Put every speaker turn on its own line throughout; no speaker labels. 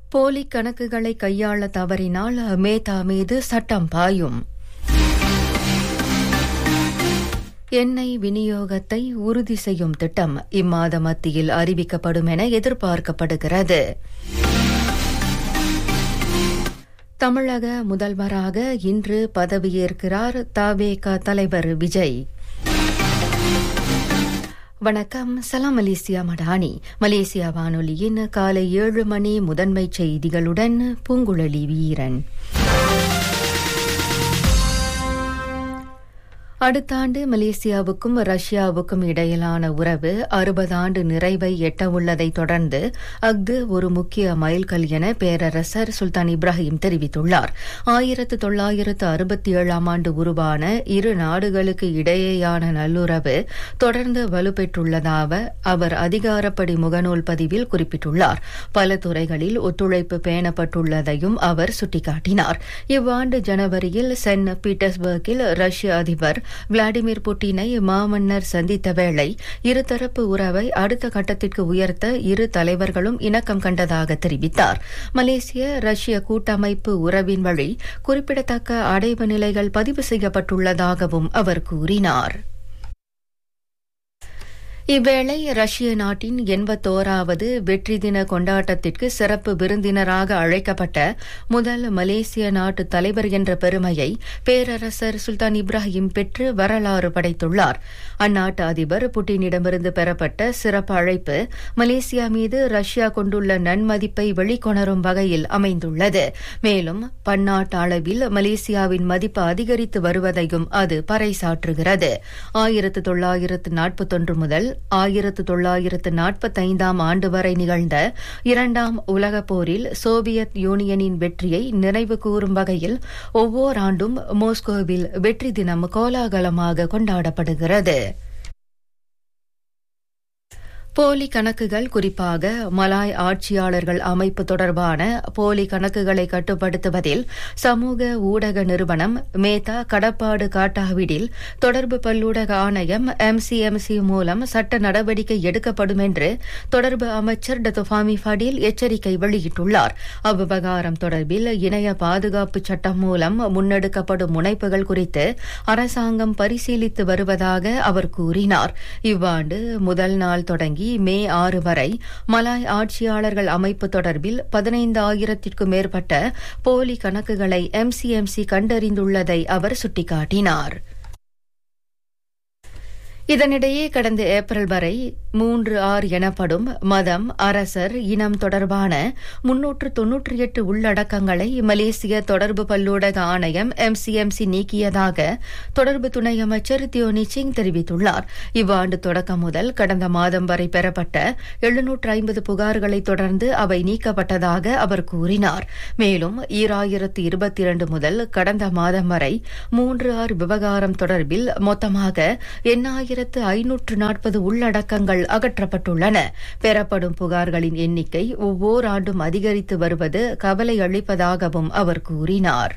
போலி கணக்குகளை கையாள தவறினால் மேத்தா மீது சட்டம் பாயும். எண்ணெய் விநியோகத்தை உறுதி செய்யும் திட்டம் இம்மாத மத்தியில் அறிவிக்கப்படும் என எதிர்பார்க்கப்படுகிறது. தமிழக முதல்வராக இன்று பதவியேற்கிறார் தவேக தலைவர் விஜய். வணக்கம். சலாம் மலேசியா மடானி. மலேசியா வானொலியின் காலை 7 மணி முதன்மை செய்திகளுடன் பூங்குழலி வீரன். அடுத்த ஆண்டு மலேசியாவுக்கும் ரஷ்யாவுக்கும் இடையிலான உறவு 60 ஆண்டு நிறைவை எட்டவுள்ளதை தொடர்ந்து அஃது ஒரு முக்கிய மைல்கல் என பேரரசர் சுல்தான் இப்ராஹிம் தெரிவித்துள்ளார். 1967 ஆண்டு உருவான இரு நாடுகளுக்கு இடையேயான நல்லுறவு தொடர்ந்து வலுப்பெற்றுள்ளதாக அவர் அதிகாரப்படி முகநூல் பதிவில் குறிப்பிட்டுள்ளார். பல துறைகளில் ஒத்துழைப்பு பேணப்பட்டுள்ளதையும் அவர் சுட்டிக்காட்டினார். இவ்வாண்டு ஜனவரியில் சென்ட் பீட்டர்ஸ்பர்கில் ரஷ்ய அதிபர் விளாடிமிர் புட்டினை மாமன்னர் சந்தித்த வேளை இருதரப்பு உறவை அடுத்த கட்டத்திற்கு உயர்த்த இரு தலைவர்களும் இணக்கம் கண்டதாக தெரிவித்தார். மலேசிய ரஷ்ய கூட்டமைப்பு உறவின் வழி குறிப்பிடத்தக்க அடைவு நிலைகள் பதிவு செய்யப்பட்டுள்ளதாகவும் அவர் கூறினார். இவ்வேளை ரஷ்ய நாட்டின் 81வது வெற்றி தின கொண்டாட்டத்திற்கு சிறப்பு விருந்தினராக அழைக்கப்பட்ட முதல் மலேசிய நாட்டு தலைவர் என்ற பெருமையை பேரரசர் சுல்தான் இப்ராஹிம் பெற்று வரலாறு படைத்துள்ளார். அந்நாட்டு அதிபர் புட்டினிடமிருந்து பெறப்பட்ட சிறப்பு அழைப்பு மலேசியா மீது ரஷ்யா கொண்டுள்ள நன்மதிப்பை வெளிக்கொணரும் வகையில் அமைந்துள்ளது. மேலும் பன்னாட்டு அளவில் மலேசியாவின் மதிப்பு அதிகரித்து வருவதையும் அது பறைசாற்றுகிறது. 1941 முதல் 1945 ஆண்டு வரை நிகழ்ந்த 2ஆம் உலகப் போரில் சோவியத் யூனியனின் வெற்றியை நினைவு கூறும் வகையில் ஒவ்வொரு ஆண்டும் மாஸ்கோவில் வெற்றி தினம் கோலாகலமாக கொண்டாடப்படுகிறது. போலி கணக்குகள், குறிப்பாக மலாய் ஆட்சியாளர்கள் அமைப்பு தொடர்பான போலி கணக்குகளை கட்டுப்படுத்துவதில் சமூக ஊடக நிறுவனம் மேத்தா கடப்பாடு காட்டாவிடில் தொடர்பு பல்லூடக ஆணையம் MCMC மூலம் சட்ட நடவடிக்கை எடுக்கப்படும் என்று தொடர்பு அமைச்சர் டத்தோஃபாமி ஃபடீல் எச்சரிக்கை வெளியிட்டுள்ளார். அவ்விவகாரம் தொடர்பில் இணைய பாதுகாப்பு சட்டம் மூலம் முன்னெடுக்கப்படும் முனைப்புகள் குறித்து அரசாங்கம் பரிசீலித்து வருவதாக அவர் கூறினார். இவ்வாண்டு முதல் நாள் தொடங்கி மே 6 வரை மலாய் ஆட்சியாளர்கள் அமைப்பு தொடர்பில் 15,000க்கும் மேற்பட்ட போலி கணக்குகளை MCMC கண்டறிந்துள்ளதை அவர் சுட்டிக்காட்டினார். இதனிடையே கடந்த ஏப்ரல் வரை 3R எனப்படும் மதம், அரசர், இனம் தொடர்பான 398 உள்ளடக்கங்களை மலேசிய தொடர்பு பல்லூடக ஆணையம் MCMC நீக்கியதாக தொடர்பு துணை அமைச்சர் தியோனி சிங் தெரிவித்துள்ளார். இவ்வாண்டு தொடக்கம் முதல் கடந்த மாதம் வரை பெறப்பட்ட 750 புகார்களை தொடர்ந்து அவை நீக்கப்பட்டதாக அவர் கூறினார். மேலும் 2022 முதல் கடந்த மாதம் வரை 3R விவகாரம் தொடர்பில் மொத்தமாக 8,540 உள்ளடக்கங்கள் அகற்றப்பட்டுள்ளன. பெறப்படும் புகார்களின் எண்ணிக்கை ஒவ்வொரு ஆண்டும் அதிகரித்து வருவது கவலை அளிப்பதாகவும் அவர் கூறினார்.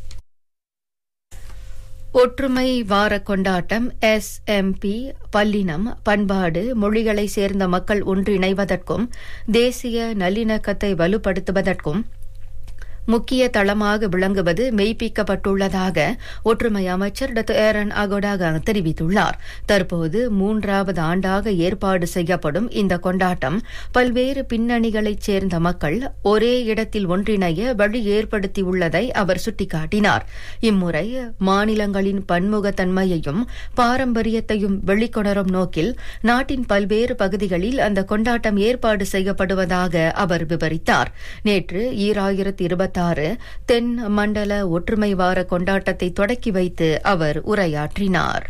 ஒற்றுமை வார கொண்டாட்டம் SMP பல்லினம், பண்பாடு, மொழிகளை சேர்ந்த மக்கள் ஒன்றிணைவதற்கும் தேசிய நல்லிணக்கத்தை வலுப்படுத்துவதற்கும் முக்கிய தளமாக விளங்குவது மெய்ப்பிக்கப்பட்டுள்ளதாக ஒற்றுமை அமைச்சர் டாக்டர் ஏரன் அகோடாக தெரிவித்துள்ளார். தற்போது 3வது ஆண்டாக ஏற்பாடு செய்யப்படும் இந்த கொண்டாட்டம் பல்வேறு பின்னணிகளைச் சேர்ந்த மக்கள் ஒரே இடத்தில் ஒன்றிணைய வழி ஏற்படுத்தியுள்ளதை அவர் சுட்டிக்காட்டினார். இம்முறை மாநிலங்களின் பன்முகத்தன்மையையும் பாரம்பரியத்தையும் வெளிக்கொணரும் நோக்கில் நாட்டின் பல்வேறு பகுதிகளில் அந்த கொண்டாட்டம் ஏற்பாடு செய்யப்படுவதாக அவர் விவரித்தார். நேற்று 2026 தென் மண்டல ஒற்றுமை வார கொண்டாட்டத்தை தொடக்கி வைத்து அவர் உரையாற்றினார்.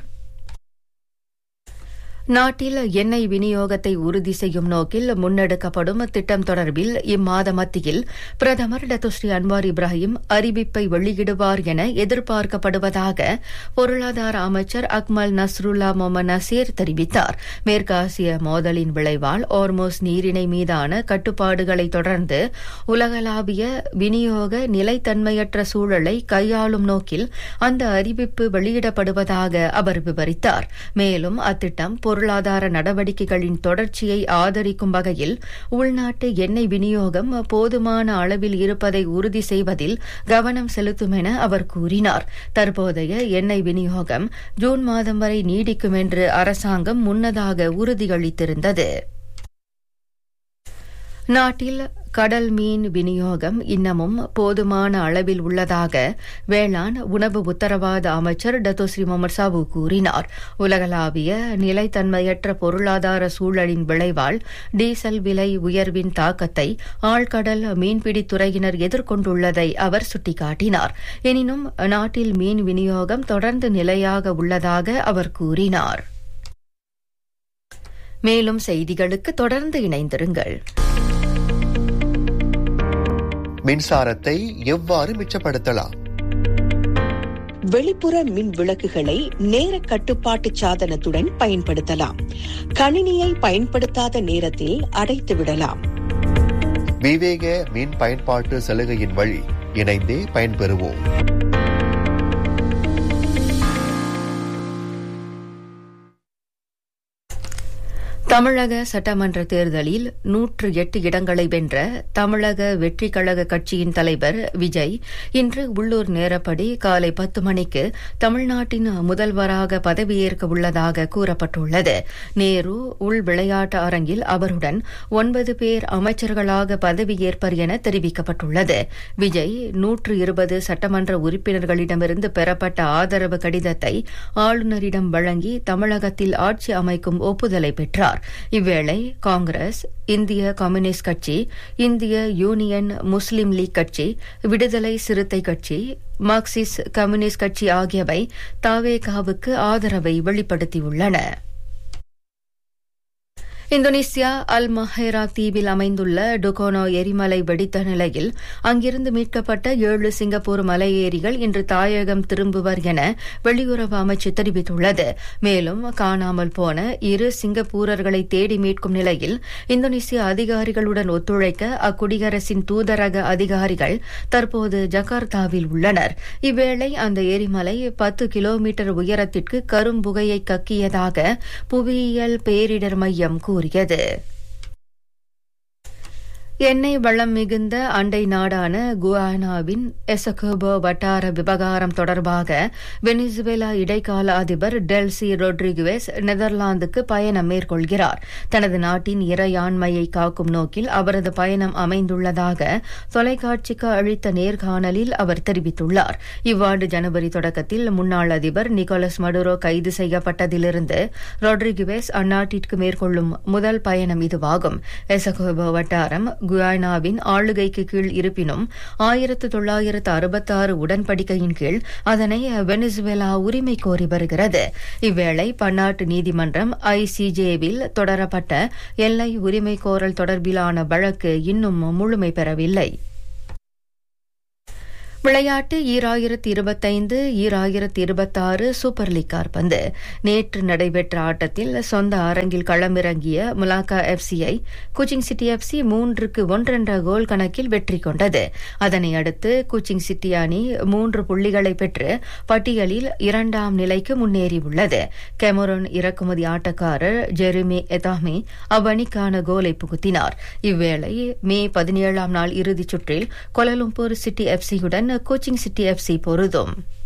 நாட்டில் எண்ணெய் விநியோகத்தை உறுதி செய்யும் நோக்கில் முன்னெடுக்கப்படும் திட்டம் தொடர்பில் இம்மாத மத்தியில் பிரதமர் டத்துஸ்ரீ அன்வார் இப்ராஹிம் அறிவிப்பை வெளியிடுவார் என எதிர்பார்க்கப்படுவதாக பொருளாதார அமைச்சர் அக்மல் நஸ்ருல்லா மொஹமட் நசீர் தெரிவித்தார். மேற்காசிய மோதலின் விளைவால் ஓர்மோஸ் நீரிணை மீதான கட்டுப்பாடுகளை தொடர்ந்து உலகளாவிய விநியோக நிலைத்தன்மையற்ற சூழலை கையாளும் நோக்கில் அந்த அறிவிப்பு வெளியிடப்படுவதாக அவர் விவரித்தார். மேலும் அத்திட்டம் பொருளாதார நடவடிக்கைகளின் தொடர்ச்சியை ஆதரிக்கும் வகையில் உள்நாட்டு எண்ணெய் விநியோகம் போதுமான அளவில் இருப்பதை உறுதி செய்வதில் கவனம் செலுத்தும் என அவர் கூறினார். தற்போதைய எண்ணெய் விநியோகம் ஜூன் மாதம் வரை நீடிக்கும் என்று அரசாங்கம் முன்னதாக உறுதியளித்திருந்தது. நாட்டில் கடல் மீன் விநியோகம் இன்னமும் போதுமான அளவில் உள்ளதாக வேளாண் உணவு உத்தரவாத அமைச்சர் டத்தோஸ்ரீ முகமது சாபு கூறினார். உலகளாவிய நிலைத்தன்மையற்ற பொருளாதார சூழலின் விளைவால் டீசல் விலை உயர்வின் தாக்கத்தை ஆழ்கடல் மீன்பிடித் துறையினர் எதிர்கொண்டுள்ளதை அவர் சுட்டிக்காட்டினார். எனினும் நாட்டில் மீன் விநியோகம் தொடர்ந்து நிலையாக உள்ளதாக அவர் கூறினார். மேலும் செய்திகளுக்கு தொடர்ந்து இணைந்திருங்கள்.
மின்சாரத்தை எவ்வாறு மிச்சப்படுத்தலாம்?
வெளிப்புற மின் விளக்குகளை நேர கட்டுப்பாட்டு சாதனத்துடன் பயன்படுத்தலாம். கணினியை பயன்படுத்தாத நேரத்தில் அடைத்து விடலாம்.
விவேக மின் பயன்பாட்டு சலுகையின் வழி இணைந்தே பயன்பெறுவோம்.
தமிழக சட்டமன்ற தேர்தலில் 108 இடங்களை வென்ற தமிழக வெற்றிக் கழக கட்சியின் தலைவர் விஜய் இன்று உள்ளூர் நேரப்படி காலை 10 மணிக்கு தமிழ்நாட்டின் முதல்வராக பதவியேற்க உள்ளதாக கூறப்பட்டுள்ளது. நேரு உள் விளையாட்டு அரங்கில் அவருடன் 9 பேர் அமைச்சர்களாக பதவியேற்பர் என தெரிவிக்கப்பட்டுள்ளது. விஜய் 120 சட்டமன்ற உறுப்பினர்களிடமிருந்து பெறப்பட்ட ஆதரவு கடிதத்தை ஆளுநரிடம் வழங்கி தமிழகத்தில் ஆட்சி அமைக்கும் ஒப்புதலை பெற்றார். இவ்வேளை காங்கிரஸ், இந்திய கம்யூனிஸ்ட் கட்சி, இந்திய யூனியன் முஸ்லிம் லீக் கட்சி, விடுதலை சிறுத்தை கட்சி, மார்க்சிஸ்ட் கம்யூனிஸ்ட் கட்சி ஆகியவை தாவேகாவுக்கு ஆதரவை வெளிப்படுத்தியுள்ளன. இந்தோனேசியா அல் மஹேரா தீவில் அமைந்துள்ள டுகோனோ எரிமலை வெடித்த நிலையில் அங்கிருந்து மீட்கப்பட்ட 7 சிங்கப்பூர் மலையேறிகள் இன்று தாயகம் திரும்புவர் என வெளியுறவு அமைச்சு தெரிவித்துள்ளது. மேலும் காணாமல் போன 2 சிங்கப்பூரர்களை தேடி மீட்கும் நிலையில் இந்தோனேசிய அதிகாரிகளுடன் ஒத்துழைக்க அக்குடியரசின் தூதரக அதிகாரிகள் தற்போது ஜகார்த்தாவில் உள்ளனர். இவ்வேளை அந்த எரிமலை 10 கிலோமீட்டர் உயரத்திற்கு கரும்புகையை கக்கியதாக புவியியல் பேரிடர் மையம் கூறியது. எண்ணெய் வளம் மிகுந்த அண்டை நாடான குயானாவின் எசகோபோ வட்டார விவகாரம் தொடர்பாக வெனிசுவேலா இடைக்கால அதிபர் டெல்சி ரொட்ரிகுவேஸ் நெதர்லாந்துக்கு பயணம் மேற்கொள்கிறார். தனது நாட்டின் இறையாண்மையை காக்கும் நோக்கில் அவரது பயணம் அமைந்துள்ளதாக தொலைக்காட்சிக்கு அளித்த நேர்காணலில் அவர் தெரிவித்துள்ளார். இவ்வாண்டு ஜனவரி தொடக்கத்தில் முன்னாள் அதிபர் நிக்கோலஸ் மடுரோ கைது செய்யப்பட்டதிலிருந்து ரொட்ரிகுவேஸ் அந்நாட்டிற்கு மேற்கொள்ளும் முதல் பயணம் இதுவாகும். எசகோபோ வட்டாரம் குயானாவின் ஆளுகைக்கு கீழ் இருப்பினும் 1966 உடன்படிக்கையின் கீழ் அதனை வெனிசுவேலா உரிமை கோரி வருகிறது. இவ்வேளை பன்னாட்டு நீதிமன்றம் ICJவில் தொடரப்பட்ட எல்லை உரிமை கோரல் தொடர்பிலான வழக்கு இன்னும் முழுமை பெறவில்லை. விளையாட்டு 2025-2026 சூப்பர் லீக் கால்பந்து. நேற்று நடைபெற்ற ஆட்டத்தில் சொந்த அரங்கில் களமிறங்கிய முலாக்கா எஃப்சியை குச்சிங் சிட்டி எஃப்சி 3-1 என்ற கோல் கணக்கில் வெற்றி கொண்டது. அதனை அடுத்து குச்சிங் சிட்டி அணி 3 புள்ளிகளை பெற்று பட்டியலில் 2ஆம் நிலைக்கு முன்னேறியுள்ளது. கெமரோன் இறக்குமதி ஆட்டக்காரர் ஜெரிமி எதாமி அவ்வணிக்கான கோலை புகுத்தினார். இவ்வேளை மே 17ஆம் நாள் இறுதிச் சுற்றில் Kuala Lumpur city எஃப்சியுடன் coaching city FC பொருதும்.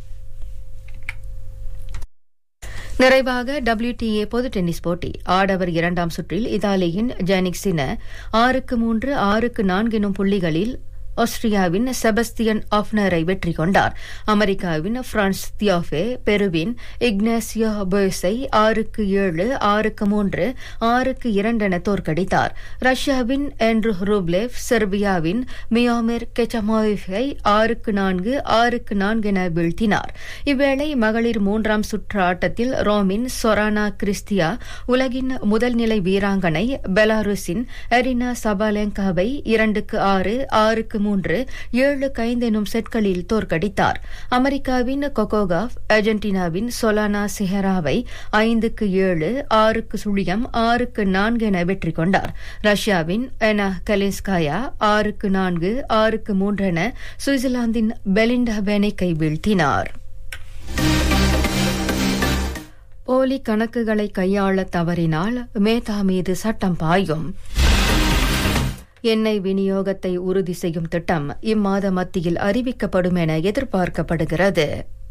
நிறைவாக WTA பொது டென்னிஸ் போட்டி. ஆடவர் 2ஆம் சுற்றில் இத்தாலியின் ஜானிக் சின 6-3, 6-4 எனும் புள்ளிகளில் ஆஸ்திரியாவின் செபஸ்தியன் ஆஃப்னரை வெற்றி கொண்டார். அமெரிக்காவின் பிரான்ஸ் தியோஃபே பெருவின் இக்னாசியோ போய்ஸை 6-7, 6-3, 6-2 என தோற்கடித்தார். ரஷ்யாவின் ஆண்ட்ரூ ரூப்லேவ் செர்பியாவின் மியோமிர் கெச்சமோவை 6-4, 6-4 என வீழ்த்தினார். இவ்வேளை மகளிர் 3ஆம் சுற்று ஆட்டத்தில் ரோமின் சொரானா கிறிஸ்டியா உலகின் முதல் நிலை வீராங்கனை பெலாருஸின் எரினா சபாலெங்காவை 2-6, 6-3, 7-5 எனும் செட்களில் தோற்கடித்தார். அமெரிக்காவின் கொகோகாஃப் அர்ஜென்டினாவின் சொலானா சிஹராவை 5-7, 6-0, 6-4 என வெற்றி கொண்டார். ரஷ்யாவின் எனா கலின்ஸ்காயா 6-4, 6-3 என சுவிட்சர்லாந்தின் பெலிண்டா பெனிக்கை வீழ்த்தினார். போலி கணக்குகளை கையாள தவறினால் மேத்தா மீது சட்டம் பாயும். எண்ணெய் விநியோகத்தை உறுதி செய்யும் திட்டம் இம்மாத மத்தியில் அறிவிக்கப்படும் என எதிர்பார்க்கப்படுகிறது.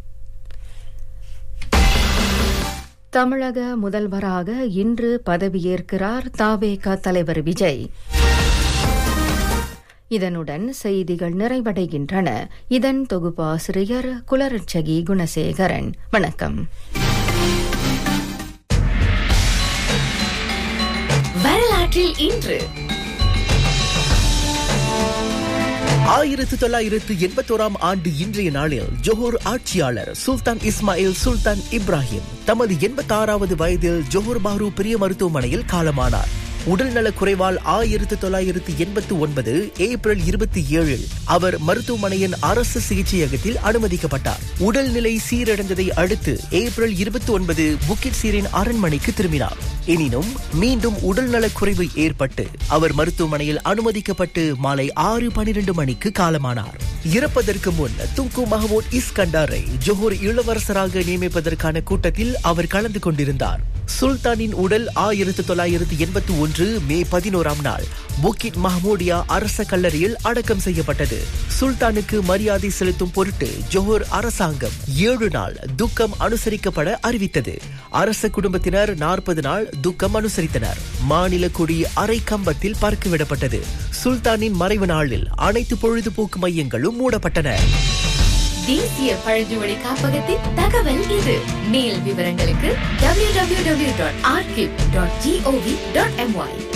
தமிழக முதல்வராக இன்று பதவியேற்கிறார் தவேக தலைவர் விஜய். இதனுடன் செய்திகள் நிறைவடைகின்றன. இதன் தொகுப்பாசிரியர் குலரட்சகி குணசேகரன். வணக்கம்.
வரலாற்றில் இன்று
1981 ஆண்டு இன்றைய நாளில் ஜோஹர் ஆட்சியாளர் சுல்தான் இஸ்மாயில் சுல்தான் இப்ராஹிம் தமது 86வது வயதில் ஜோஹர் பாரு பெரிய மருத்துவமனையில் காலமானார். உடல்நலக் குறைவால் 1989 ஏப்ரல் 27 அவர் மருத்துவமனையின் அரசு சிகிச்சையகத்தில் அனுமதிக்கப்பட்டார். உடல்நிலை சீரடைந்ததை அடுத்து ஏப்ரல் 29 புக்கிட் சீரின் அரண்மனைக்கு திரும்பினார். எனினும் மீண்டும் உடல்நலக் குறைவு ஏற்பட்டு அவர் மருத்துவமனையில் அனுமதிக்கப்பட்டு மாலை 6:12 மணிக்கு காலமானார். இறப்பதற்கு முன் துங்கு மஹமூத் இஸ்கண்டாரை ஜோஹர் இளவரசராக நியமிப்பதற்கான கூட்டத்தில் அவர் கலந்து கொண்டிருந்தார். சுல்தானின் உடல் 1981 மே 11 நாள் புக்கிட் மஹமூடியா அரச கல்லறையில் அடக்கம் செய்யப்பட்டது. சுல்தானுக்கு மரியாதை செலுத்தும் பொருட்டு ஜோஹர் அரசாங்கம் 7 நாள் துக்கம் அனுசரிக்கப்பட அறிவித்தது. அரச குடும்பத்தினர் 40 நாள் துக்கம் அனுசரித்தனர். மாநில கொடி அரை கம்பத்தில் பறக்கவிடப்பட்டது. சுல்தானின் மறைவு நாளில் அனைத்து பொழுதுபோக்கு மையங்களும் மூடப்பட்டன.
தேசிய பழங்குடி காப்பகத்தின் தகவல் இது. மேல் விவரங்களுக்கு www.archive.gov.my